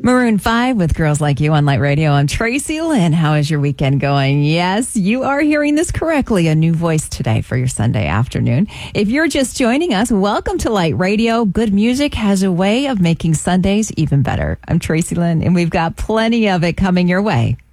Maroon 5 with Girls Like You on Light Radio. I'm Tracy Lynn. How is your weekend going? Yes, you are hearing this correctly. A new voice today for your Sunday afternoon. If you're just joining us, welcome to Light Radio. Good music has a way of making Sundays even better. I'm Tracy Lynn, and we've got plenty of it coming your way